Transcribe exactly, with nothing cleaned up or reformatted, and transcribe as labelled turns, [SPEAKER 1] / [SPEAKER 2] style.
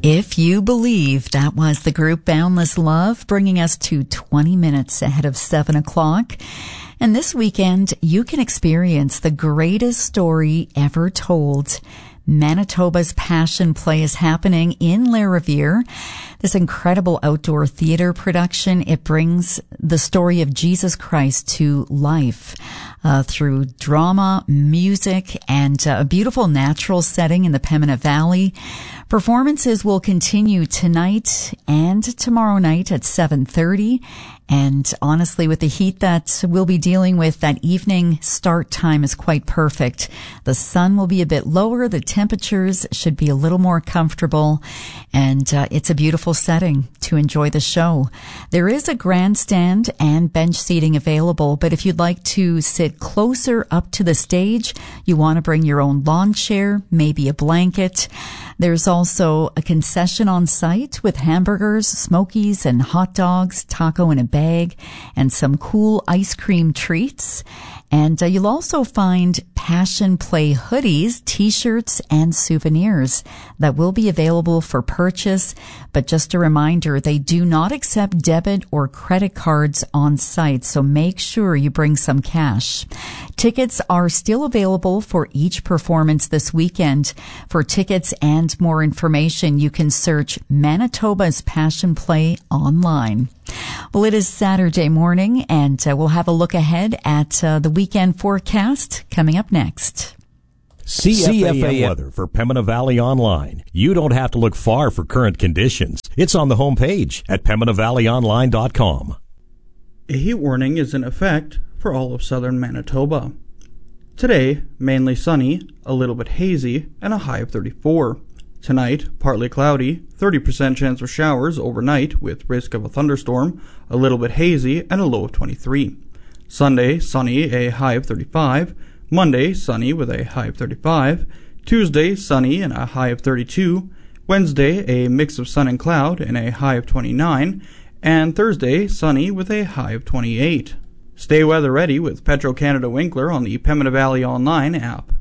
[SPEAKER 1] If You Believe, that was the group Boundless Love, bringing us to twenty minutes ahead of seven o'clock. And this weekend, you can experience the greatest story ever told. Manitoba's Passion Play is happening in Lariviere. This incredible outdoor theater production, it brings the story of Jesus Christ to life uh, through drama, music, and uh, a beautiful natural setting in the Pembina Valley. Performances will continue tonight and tomorrow night at seven thirty. And honestly, with the heat that we'll be dealing with, that evening start time is quite perfect. The sun will be a bit lower. The temperatures should be a little more comfortable. And uh, it's a beautiful setting to enjoy the show. There is a grandstand and bench seating available, but if you'd like to sit closer up to the stage, you want to bring your own lawn chair, maybe a blanket. There's also a concession on site with hamburgers, smokies, and hot dogs, taco in a bag, and some cool ice cream treats. And uh, you'll also find Passion Play hoodies, t-shirts, and souvenirs that will be available for purchase. But just a reminder, they do not accept debit or credit cards on site, so make sure you bring some cash. Tickets are still available for each performance this weekend. For tickets and more information, you can search Manitoba's Passion Play online. Well, it is Saturday morning, and uh, we'll have a look ahead at uh, the weekend forecast coming up next.
[SPEAKER 2] C F A M weather for Pembina Valley Online. You don't have to look far for current conditions. It's on the home page at pembina valley online dot com.
[SPEAKER 3] A heat warning is in effect for all of southern Manitoba. Today, mainly sunny, a little bit hazy, and a high of thirty-four. Tonight, partly cloudy, thirty percent chance of showers overnight with risk of a thunderstorm, a little bit hazy, and a low of twenty-three. Sunday, sunny, a high of thirty-five. Monday, sunny with a high of thirty-five. Tuesday, sunny and a high of thirty-two. Wednesday, a mix of sun and cloud and a high of twenty-nine. And Thursday, sunny with a high of twenty-eight. Stay weather ready with Petro-Canada Winkler on the Pembina Valley Online app.